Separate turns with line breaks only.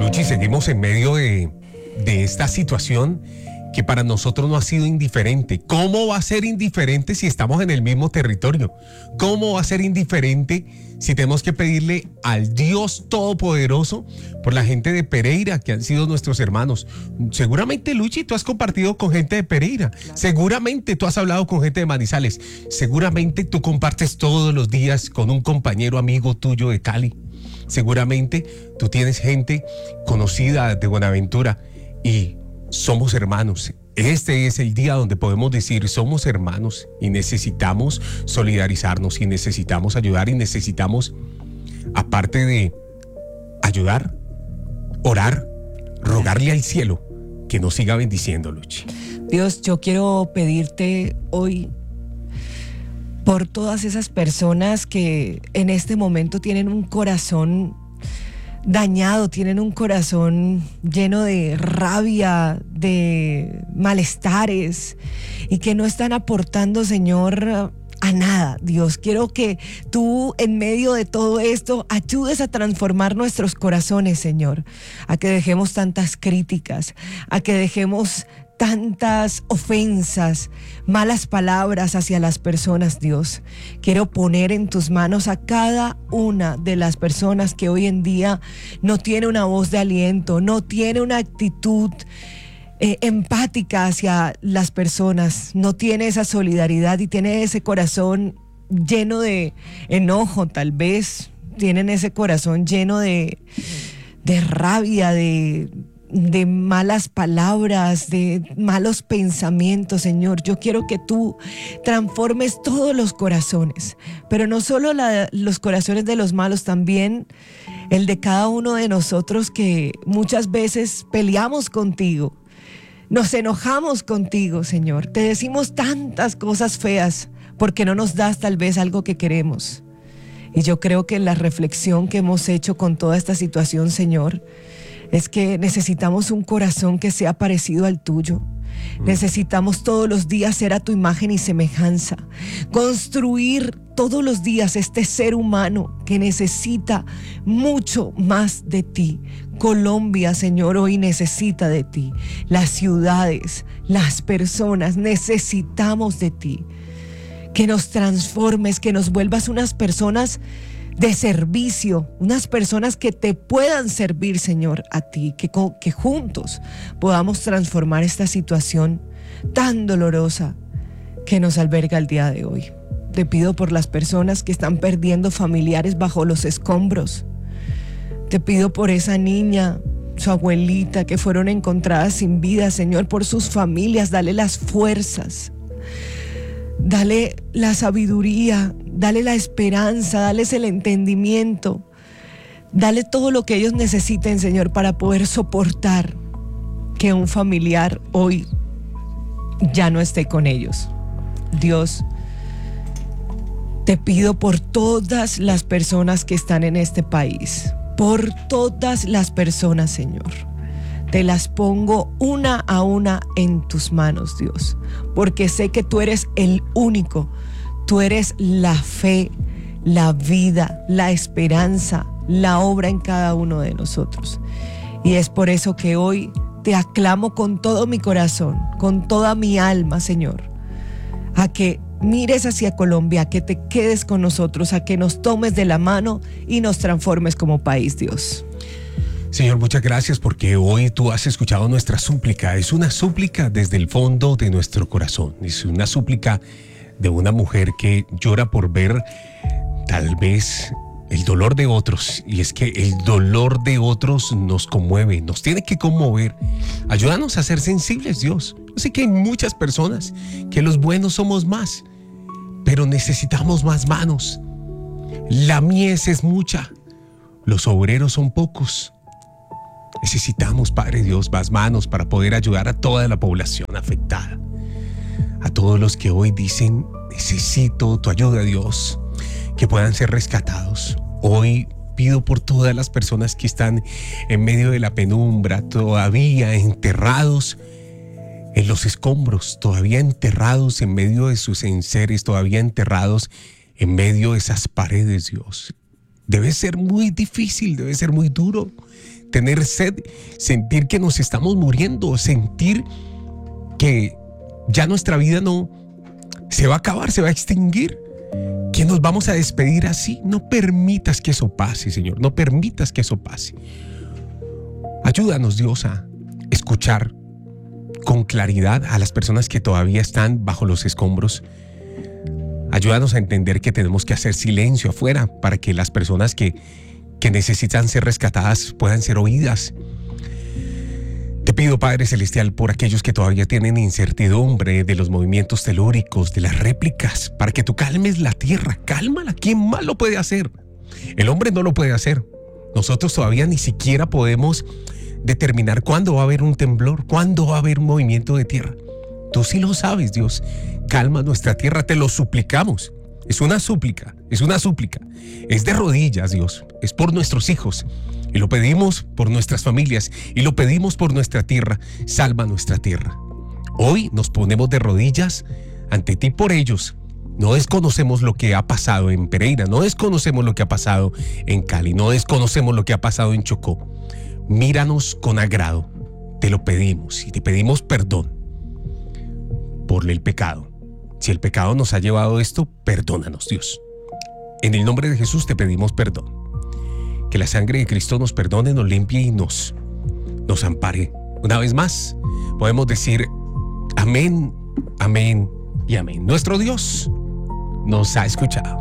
Luchi, seguimos en medio de esta situación que para nosotros no ha sido indiferente. ¿Cómo va a ser indiferente si estamos en el mismo territorio? ¿Cómo va a ser indiferente si tenemos que pedirle al Dios Todopoderoso por la gente de Pereira, que han sido nuestros hermanos? Seguramente, Luchi, tú has compartido con gente de Pereira. Seguramente tú has hablado con gente de Manizales. Seguramente tú compartes todos los días con un compañero amigo tuyo de Cali. Seguramente tú tienes gente conocida de Buenaventura y somos hermanos. Este es el día donde podemos decir somos hermanos y necesitamos solidarizarnos y necesitamos ayudar y necesitamos, aparte de ayudar, orar, rogarle al cielo que nos siga bendiciendo, Luchi.
Dios, yo quiero pedirte hoy por todas esas personas que en este momento tienen un corazón dañado, tienen un corazón lleno de rabia, de malestares y que no están aportando, Señor, a nada. Dios, quiero que tú en medio de todo esto ayudes a transformar nuestros corazones, Señor, a que dejemos tantas críticas, a que dejemos tantas ofensas, malas palabras hacia las personas, Dios. Quiero poner en tus manos a cada una de las personas que hoy en día no tiene una voz de aliento, no tiene una actitud empática hacia las personas, no tiene esa solidaridad y tiene ese corazón lleno de enojo, tal vez. Tienen ese corazón lleno de rabia, de malas palabras, de malos pensamientos, Señor. Yo quiero que tú transformes todos los corazones, pero no solo los corazones de los malos, también el de cada uno de nosotros que muchas veces peleamos contigo, nos enojamos contigo, Señor. Te decimos tantas cosas feas porque no nos das tal vez algo que queremos. Y yo creo que la reflexión que hemos hecho con toda esta situación, Señor, es que necesitamos un corazón que sea parecido al tuyo. Necesitamos todos los días ser a tu imagen y semejanza. Construir todos los días este ser humano que necesita mucho más de ti. Colombia, Señor, hoy necesita de ti. Las ciudades, las personas, necesitamos de ti. Que nos transformes, que nos vuelvas unas personas de servicio, unas personas que te puedan servir, Señor, a ti, que juntos podamos transformar esta situación tan dolorosa que nos alberga el día de hoy. Te pido por las personas que están perdiendo familiares bajo los escombros. Te pido por esa niña, su abuelita, que fueron encontradas sin vida, Señor, por sus familias. Dale las fuerzas, dale la sabiduría, dale la esperanza, dales el entendimiento, dale todo lo que ellos necesiten, Señor, para poder soportar que un familiar hoy ya no esté con ellos. Dios, te pido por todas las personas que están en este país, por todas las personas, Señor. Te las pongo una a una en tus manos, Dios, porque sé que tú eres el único. Tú eres la fe, la vida, la esperanza, la obra en cada uno de nosotros. Y es por eso que hoy te aclamo con todo mi corazón, con toda mi alma, Señor, a que mires hacia Colombia, a que te quedes con nosotros, a que nos tomes de la mano y nos transformes como país, Dios.
Señor, muchas gracias porque hoy tú has escuchado nuestra súplica. Es una súplica desde el fondo de nuestro corazón. Es una súplica de una mujer que llora por ver tal vez el dolor de otros. Y es que el dolor de otros nos conmueve, nos tiene que conmover. Ayúdanos a ser sensibles, Dios. Yo sé que hay muchas personas que los buenos somos más, pero necesitamos más manos. La mies es mucha, los obreros son pocos. Necesitamos, Padre Dios, más manos para poder ayudar a toda la población afectada. A todos los que hoy dicen, necesito tu ayuda, Dios, que puedan ser rescatados. Hoy pido por todas las personas que están en medio de la penumbra, todavía enterrados en los escombros, todavía enterrados en medio de sus enseres, todavía enterrados en medio de esas paredes, Dios. Debe ser muy difícil, debe ser muy duro tener sed, sentir que nos estamos muriendo, sentir que ya nuestra vida no se va a acabar, se va a extinguir, que nos vamos a despedir así. No permitas que eso pase, Señor, no permitas que eso pase. Ayúdanos, Dios, a escuchar con claridad a las personas que todavía están bajo los escombros. Ayúdanos a entender que tenemos que hacer silencio afuera para que las personas que necesitan ser rescatadas puedan ser oídas. Te pido, Padre Celestial, por aquellos que todavía tienen incertidumbre de los movimientos telúricos, de las réplicas, para que tú calmes la tierra, cálmala. ¿Quién más lo puede hacer? El hombre no lo puede hacer. Nosotros todavía ni siquiera podemos determinar cuándo va a haber un temblor, cuándo va a haber un movimiento de tierra. Tú sí lo sabes, Dios. Calma nuestra tierra, te lo suplicamos. Es una súplica, es una súplica. Es de rodillas, Dios. Es por nuestros hijos. Y lo pedimos por nuestras familias. Y lo pedimos por nuestra tierra. Salva nuestra tierra. Hoy nos ponemos de rodillas ante ti por ellos. No desconocemos lo que ha pasado en Pereira. No desconocemos lo que ha pasado en Cali. No desconocemos lo que ha pasado en Chocó. Míranos con agrado. Te lo pedimos y te pedimos perdón por el pecado. Si el pecado nos ha llevado a esto, perdónanos, Dios. En el nombre de Jesús te pedimos perdón. Que la sangre de Cristo nos perdone, nos limpie y nos ampare. Una vez más, podemos decir amén, amén y amén. Nuestro Dios nos ha escuchado.